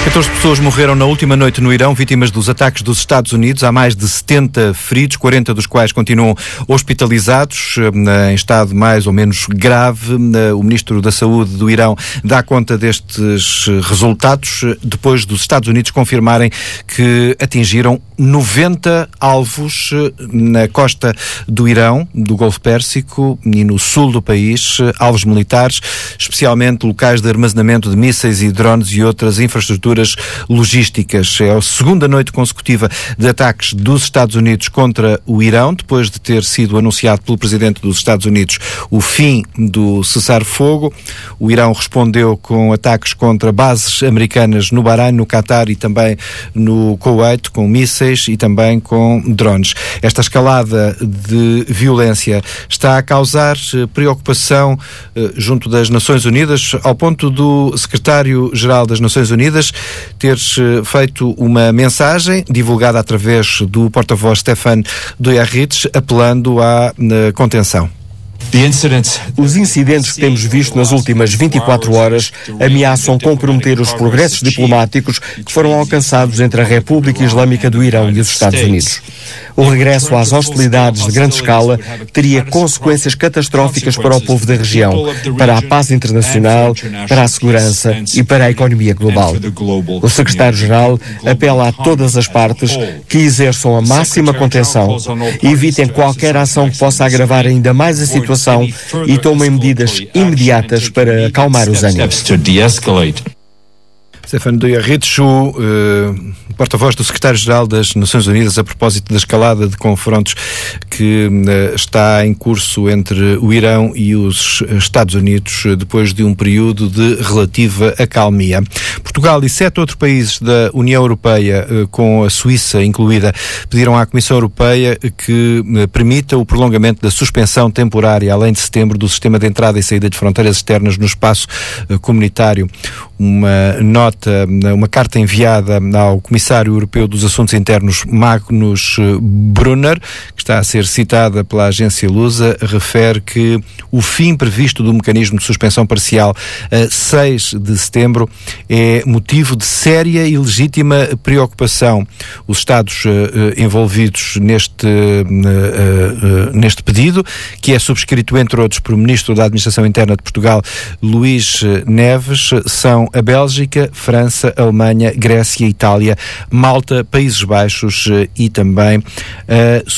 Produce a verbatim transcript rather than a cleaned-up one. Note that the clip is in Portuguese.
catorze pessoas morreram na última noite no Irão, vítimas dos ataques dos Estados Unidos. Há mais de setenta feridos, quarenta dos quais continuam hospitalizados, em estado mais ou menos grave. O Ministro da Saúde do Irão dá conta destes resultados, depois dos Estados Unidos confirmarem que atingiram noventa alvos na costa do Irão, do Golfo Pérsico e no sul do país, alvos militares, especialmente locais de armazenamento de mísseis e drones e outras infraestruturas logísticas. É a segunda noite consecutiva de ataques dos Estados Unidos contra o Irão, depois de ter sido anunciado pelo Presidente dos Estados Unidos o fim do cessar-fogo. O Irão respondeu com ataques contra bases americanas no Bahrein, no Catar e também no Kuwait, com mísseis e também com drones. Esta escalada de violência está a causar preocupação eh, junto das Nações Unidas, ao ponto do Secretário-Geral das Nações Unidas ter feito uma mensagem divulgada através do porta-voz Stefan Dujarric, apelando à uh, contenção. Os incidentes que temos visto nas últimas vinte e quatro horas ameaçam comprometer os progressos diplomáticos que foram alcançados entre a República Islâmica do Irão e os Estados Unidos. O regresso às hostilidades de grande escala teria consequências catastróficas para o povo da região, para a paz internacional, para a segurança e para a economia global. O Secretário-Geral apela a todas as partes que exerçam a máxima contenção e evitem qualquer ação que possa agravar ainda mais a situação e tomem medidas imediatas para acalmar os ânimos. Stefan Dujarric, o uh, porta-voz do Secretário-Geral das Nações Unidas, a propósito da escalada de confrontos que uh, está em curso entre o Irão e os Estados Unidos, uh, depois de um período de relativa acalmia. Portugal e sete outros países da União Europeia, uh, com a Suíça incluída, pediram à Comissão Europeia que uh, permita o prolongamento da suspensão temporária, além de setembro, do sistema de entrada e saída de fronteiras externas no espaço uh, comunitário. Uma nota, uma carta enviada ao Comissário Europeu dos Assuntos Internos, Magnus Brunner, que está a ser citada pela agência Lusa, refere que o fim previsto do mecanismo de suspensão parcial a seis de setembro é motivo de séria e legítima preocupação. Os Estados uh, envolvidos neste, uh, uh, neste pedido, que é subscrito, entre outros, por o Ministro da Administração Interna de Portugal, Luís Neves, são a Bélgica, França, Alemanha, Grécia, Itália, Malta, Países Baixos e também a